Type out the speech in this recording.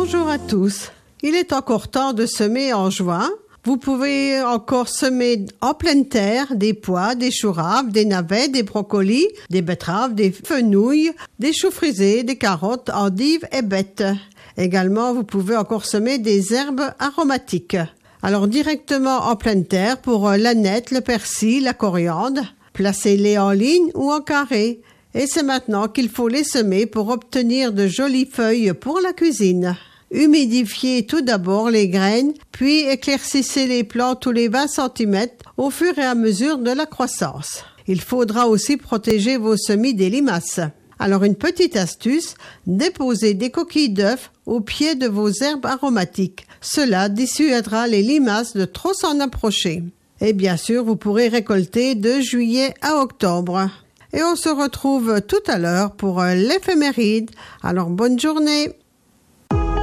Bonjour à tous. Il est encore temps de semer en juin. Vous pouvez encore semer en pleine terre des pois, des choux raves, des navets, des brocolis, des betteraves, des fenouilles, des choux frisés, des carottes, endives et bettes. Également, vous pouvez encore semer des herbes aromatiques. Alors directement en pleine terre pour l'aneth, le persil, la coriandre. Placez-les en ligne ou en carré. Et c'est maintenant qu'il faut les semer pour obtenir de jolies feuilles pour la cuisine. Humidifiez tout d'abord les graines, puis éclaircissez les plants tous les 20 cm au fur et à mesure de la croissance. Il faudra aussi protéger vos semis des limaces. Alors une petite astuce, déposez des coquilles d'œufs au pied de vos herbes aromatiques. Cela dissuadera les limaces de trop s'en approcher. Et bien sûr, vous pourrez récolter de juillet à octobre. Et on se retrouve tout à l'heure pour l'éphéméride. Alors bonne journée!